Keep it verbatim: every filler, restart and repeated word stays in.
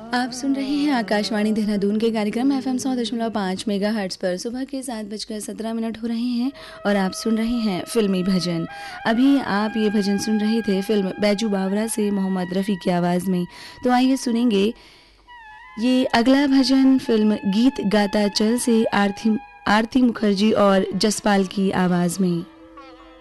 आप सुन रहे हैं आकाशवाणी देहरादून के कार्यक्रम एफ एम सौ दशमलव पाँच मेगा हर्ट्स पर। सुबह के सात बजकर सत्रह मिनट हो रहे हैं और आप सुन रहे हैं फिल्मी भजन। अभी आप ये भजन सुन रहे थे फिल्म बैजू बावरा से मोहम्मद रफ़ी की आवाज़ में। तो आइए सुनेंगे ये अगला भजन फिल्म गीत गाता चल से आरती आरती मुखर्जी और जसपाल की आवाज़ में।